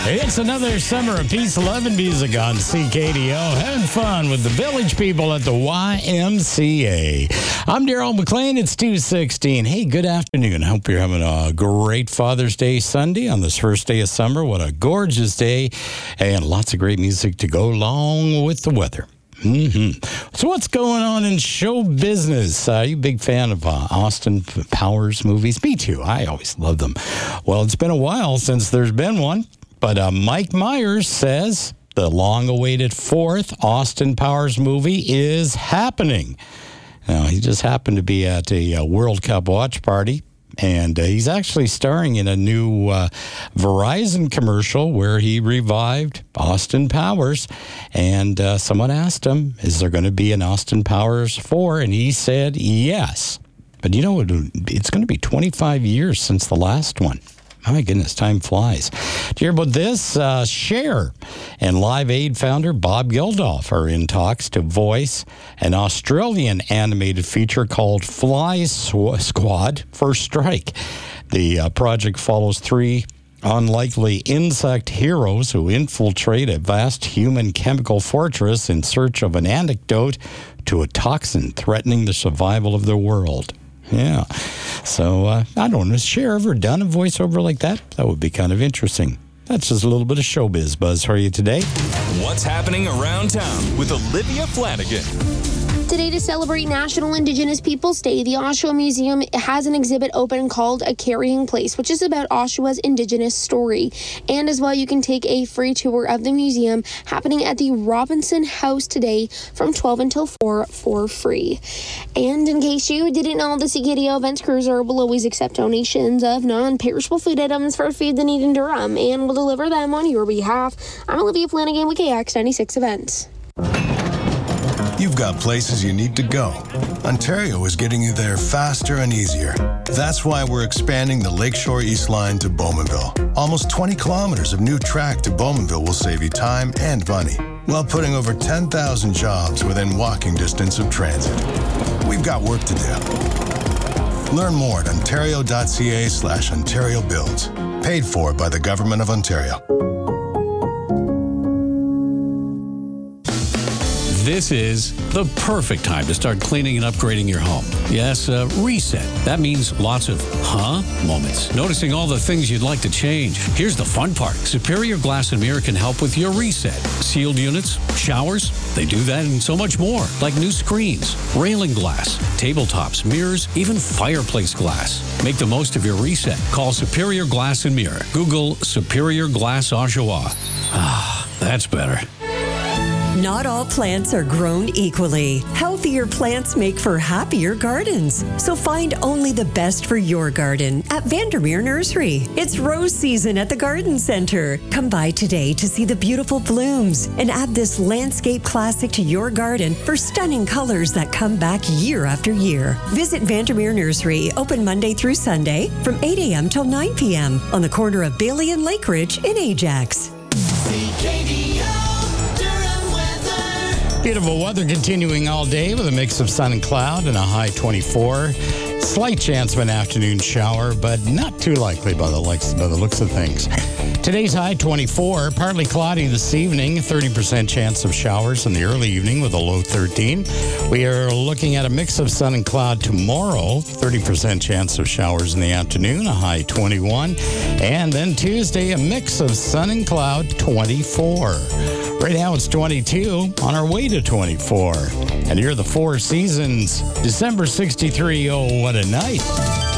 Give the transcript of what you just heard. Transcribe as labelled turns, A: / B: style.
A: It's another summer of peace, love, and music on CKDO. Having fun with the village people at the YMCA. I'm Daryl McLean. It's 2:16. Hey, good afternoon. I hope you're having a great Father's Day Sunday on this first day of summer. What a gorgeous day. And lots of great music to go along with the weather. So what's going on in show business? You a big fan of Austin Powers movies? Me too. I always love them. Well, it's been a while since there's been one. But Mike Myers says the long-awaited fourth Austin Powers movie is happening. Now, he just happened to be at a World Cup watch party, and he's actually starring in a new Verizon commercial where he revived Austin Powers. And someone asked him, is there going to be an Austin Powers 4? And he said yes. But you know, it's going to be 25 years since the last one. My goodness, time flies. Do you hear about this? Cher and Live Aid founder Bob Geldof are in talks to voice an Australian animated feature called Fly Squad First Strike. The project follows three unlikely insect heroes who infiltrate a vast human chemical fortress in search of an antidote to a toxin threatening the survival of the world. Yeah. So, I don't know, has Cher ever done a voiceover like that? That would be kind of interesting. That's just a little bit of showbiz buzz for you today.
B: What's happening around town with Olivia Flanagan?
C: Today, to celebrate National Indigenous Peoples Day, the Oshawa Museum has an exhibit open called A Carrying Place, which is about Oshawa's Indigenous story. And as well, you can take a free tour of the museum happening at the Robinson House today from 12 until 4 for free. And in case you didn't know, the CKDO Events Cruiser will always accept donations of non-perishable food items for Feed the Need in Durham and will deliver them on your behalf. I'm Olivia Flanagan with KX96 Events.
D: You've got places you need to go. Ontario is getting you there faster and easier. That's why we're expanding the Lakeshore East Line to Bowmanville. Almost 20 kilometers of new track to Bowmanville will save you time and money, while putting over 10,000 jobs within walking distance of transit. We've got work to do. Learn more at ontario.ca/Ontario Builds. Paid for by the Government of Ontario.
E: This is the perfect time to start cleaning and upgrading your home. Yes, reset. That means lots of moments. Noticing all the things you'd like to change. Here's the fun part. Superior Glass and Mirror can help with your reset. Sealed units, showers, they do that and so much more. Like new screens, railing glass, tabletops, mirrors, even fireplace glass. Make the most of your reset. Call Superior Glass and Mirror. Google Superior Glass Oshawa. That's better.
F: Not all plants are grown equally. Healthier plants make for happier gardens. So find only the best for your garden at Vandermeer Nursery. It's rose season at the Garden Center. Come by today to see the beautiful blooms and add this landscape classic to your garden for stunning colors that come back year after year. Visit Vandermeer Nursery, open Monday through Sunday from 8 a.m. till 9 p.m. on the corner of Bailey and Lake Ridge in Ajax.
A: Beautiful weather continuing all day with a mix of sun and cloud and a high 24. Slight chance of an afternoon shower, but not too likely by the looks of things. Today's high 24, partly cloudy this evening, 30% chance of showers in the early evening with a low 13. We are looking at a mix of sun and cloud tomorrow, 30% chance of showers in the afternoon, a high 21. And then Tuesday, a mix of sun and cloud, 24. Right now it's 22, on our way to 24. And here are the Four Seasons, December 63. Oh, what a night.